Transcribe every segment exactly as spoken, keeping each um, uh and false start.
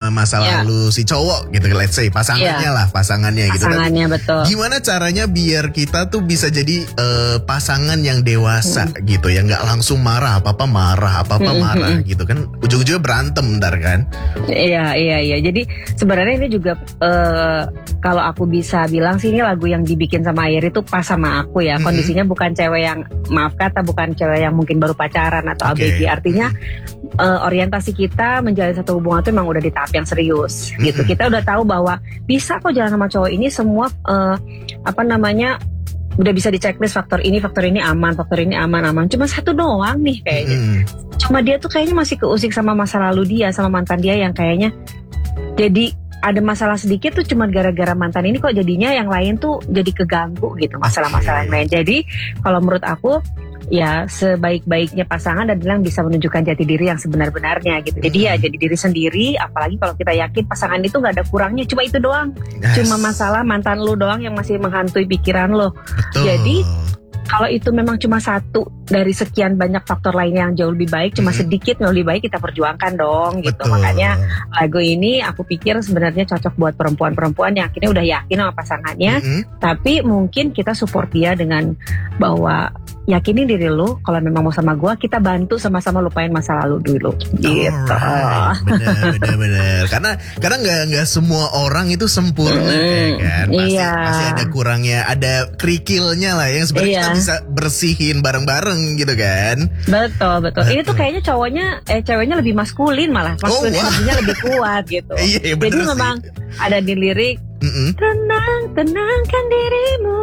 masa yeah. lalu si cowok gitu, let's say pasangannya yeah. lah, pasangannya, pasangannya gitu. Pasangannya betul. Gimana caranya biar kita tuh bisa jadi uh, pasangan yang dewasa hmm. gitu, yang nggak langsung marah, apa-apa marah, apa-apa hmm, marah hmm. gitu kan, ujung-ujungnya berantem ntar kan. Iya iya iya. Jadi sebenarnya ini juga uh, kalau aku bisa bilang sih ini lagu yang dibikin sama Airi itu pas sama aku ya. Kondisinya hmm. bukan cewek yang maaf kata bukan cewek yang mungkin baru pacaran atau okay. A B G. Artinya uh, orientasi kita menjalin satu hubungan itu memang udah di tahap yang serius hmm. gitu. Kita udah tahu bahwa bisa kok jalan sama cowok ini semua uh, apa namanya udah bisa di checklist faktor ini, faktor ini aman, faktor ini aman, aman. Cuma satu doang nih kayaknya. Hmm. Cuma dia tuh kayaknya masih keusik sama masa lalu dia, sama mantan dia yang kayaknya jadi ada masalah sedikit tuh cuma gara-gara mantan ini kok jadinya yang lain tuh jadi keganggu gitu, masalah-masalah yang lain. Jadi kalau menurut aku ya sebaik-baiknya pasangan adalah yang bisa menunjukkan jati diri yang sebenar-benarnya gitu. Jadi ya jadi diri sendiri, apalagi kalau kita yakin pasangan itu gak ada kurangnya, cuma itu doang. Yes. Cuma masalah mantan lu doang yang masih menghantui pikiran lo. Betul. Jadi kalau itu memang cuma satu dari sekian banyak faktor lainnya yang jauh lebih baik, cuma mm-hmm. sedikit yang lebih baik kita perjuangkan dong gitu. Betul. Makanya lagu ini aku pikir sebenarnya cocok buat perempuan-perempuan yang akhirnya udah yakin sama pasangannya, mm-hmm. tapi mungkin kita support dia dengan bahwa yakinin diri lu, kalau memang mau sama gue, kita bantu sama-sama lupain masa lalu dulu. Gitu. Alright, benar, benar, benar. Karena karena nggak nggak semua orang itu sempurna, mm, ya kan. Pasti, iya. pasti ada kurangnya, ada kerikilnya lah yang sebenarnya iya. kita bisa bersihin bareng-bareng gitu kan. Betul, betul. Ini tuh kayaknya cowoknya, eh ceweknya lebih maskulin malah, maskulin oh, energinya lebih kuat gitu. Iya, iya, jadi sih. memang ada di lirik, mm-hmm. tenang, tenangkan dirimu.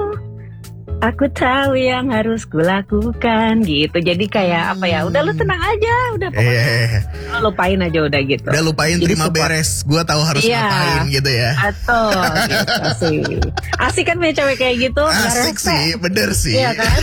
Aku tahu yang harus kulakukan gitu. Jadi kayak apa ya, udah lu tenang aja, udah pokoknya yeah. lu lupain aja udah gitu. Udah lupain, jadi terima support. Beres. Gua tahu harus yeah. ngapain gitu ya. Atau gitu, asik. Asik kan punya cewek kayak gitu. Asik sih, bener sih. Iya kan?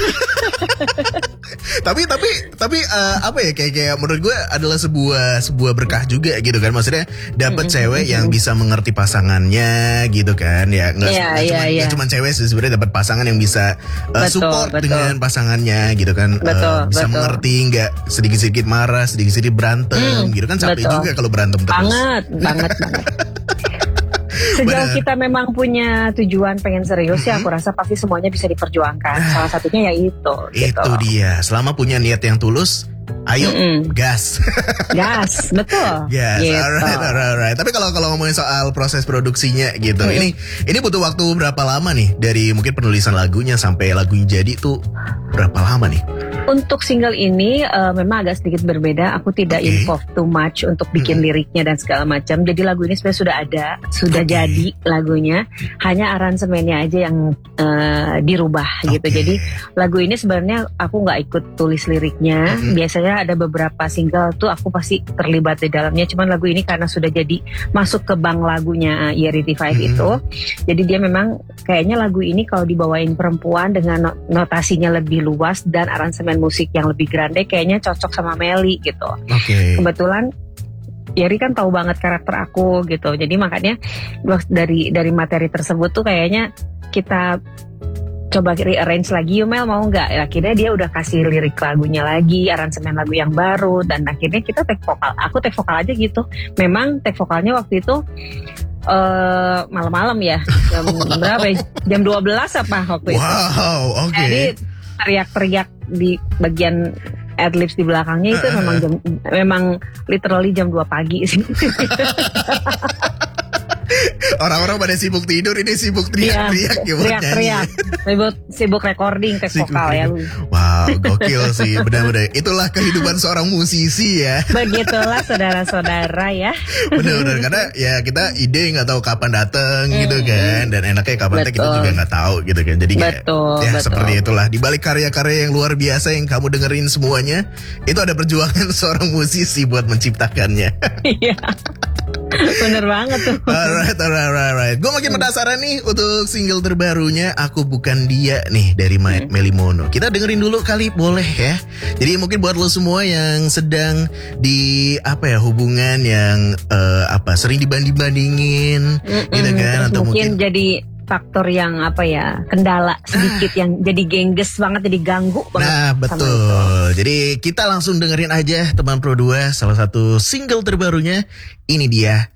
tapi tapi tapi uh, apa ya kayak kayak menurut gue adalah sebuah sebuah berkah juga gitu kan, maksudnya dapat mm-hmm. cewek yang bisa mengerti pasangannya gitu kan ya, nggak yeah, yeah, cuma yeah. cuma cewek sih sebenarnya, dapat pasangan yang bisa uh, betul, support betul. dengan pasangannya gitu kan, betul, uh, bisa betul. mengerti, nggak sedikit-sedikit marah, sedikit-sedikit berantem mm, gitu kan, capek juga kalau berantem terus. Banget, banget, banget. Sejauh kita memang punya tujuan pengen serius mm-hmm. ya aku rasa pasti semuanya bisa diperjuangkan. Salah satunya ya itu. Itu gitu. dia. Selama punya niat yang tulus, ayo mm-mm. gas. Gas, betul. Gas. Gitu. Alright, alright, alright. Tapi kalau kalau ngomongin soal proses produksinya gitu, mm-hmm. ini ini butuh waktu berapa lama nih dari mungkin penulisan lagunya sampai lagunya jadi tuh berapa lama nih? Untuk single ini uh, memang agak sedikit berbeda. Aku tidak okay. involve too much untuk bikin hmm. liriknya dan segala macam. Jadi lagu ini sebenarnya sudah ada, sudah okay. jadi lagunya. Hanya aransemennya aja yang uh, dirubah okay. gitu. Jadi lagu ini sebenarnya aku nggak ikut tulis liriknya. Hmm. Biasanya ada beberapa single tuh aku pasti terlibat di dalamnya. Cuman lagu ini karena sudah jadi masuk ke bank lagunya E R T lima hmm. itu. Jadi dia memang kayaknya lagu ini kalau dibawain perempuan dengan notasinya lebih luas dan aransemen musik yang lebih grande kayaknya cocok sama Meli gitu. Okay. Kebetulan Yeri kan tahu banget karakter aku gitu. Jadi makanya dari dari materi tersebut tuh kayaknya kita coba rearrange lagi, yuk Mel mau nggak? Akhirnya dia udah kasih lirik lagunya lagi, aransemen lagu yang baru, dan akhirnya kita take vokal. Aku take vokal aja gitu. Memang take vokalnya waktu itu Uh, malam-malam ya, jam berapa ya? Jam dua belas apa waktu wow, itu. Wow, oke. Okay. Jadi teriak-teriak di bagian adlibs di belakangnya itu uh, memang jam, memang literally jam dua pagi sih. Orang-orang pada sibuk tidur, ini sibuk teriak-teriak ya, teriak-teriak, sibuk, sibuk recording tes vokal ya lu. Wow, gokil sih, benar-benar. Itulah kehidupan seorang musisi ya. Begitulah saudara-saudara ya. Benar-benar, karena ya kita ide nggak tahu kapan datang hmm. gitu kan, dan enaknya kapan kita juga nggak tahu gitu kan. Jadi kayak, betul, ya betul. seperti itulah. Di balik karya-karya yang luar biasa yang kamu dengerin semuanya, itu ada perjuangan seorang musisi buat menciptakannya. Iya. Bener banget tuh. Alright, alright, alright, alright. Gue makin penasaran nih untuk single terbarunya Aku Bukan Dia nih dari hmm. Meli Mono. Kita dengerin dulu kali, boleh ya? Jadi mungkin buat lo semua yang sedang di apa ya hubungan yang uh, apa sering dibanding-bandingin, mm-mm, gitu kan? Atau mungkin, mungkin jadi faktor yang apa ya kendala sedikit ah. yang jadi gengges banget, jadi ganggu banget. Nah betul. Jadi kita langsung dengerin aja teman Pro dua salah satu single terbarunya. Ini dia